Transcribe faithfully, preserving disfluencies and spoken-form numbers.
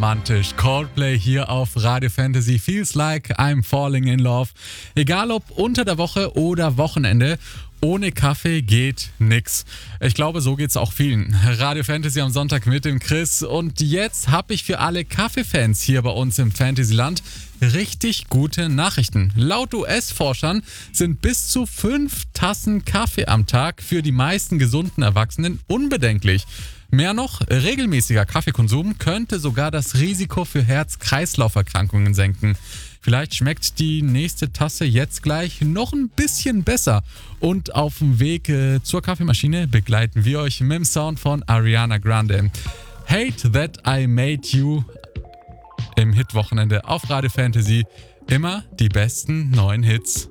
Romantisch. Coldplay hier auf Radio Fantasy. Feels like I'm falling in love. Egal ob unter der Woche oder Wochenende. Ohne Kaffee geht nix. Ich glaube, so geht's auch vielen. Radio Fantasy am Sonntag mit dem Chris. Und jetzt habe ich für alle Kaffeefans hier bei uns im Fantasyland richtig gute Nachrichten. Laut U S-Forschern sind bis zu fünf Tassen Kaffee am Tag für die meisten gesunden Erwachsenen unbedenklich. Mehr noch, regelmäßiger Kaffeekonsum könnte sogar das Risiko für Herz-Kreislauf-Erkrankungen senken. Vielleicht schmeckt die nächste Tasse jetzt gleich noch ein bisschen besser. Und auf dem Weg äh, zur Kaffeemaschine begleiten wir euch mit dem Sound von Ariana Grande. Hate That I Made You im Hitwochenende auf Radio Fantasy. Immer die besten neuen Hits.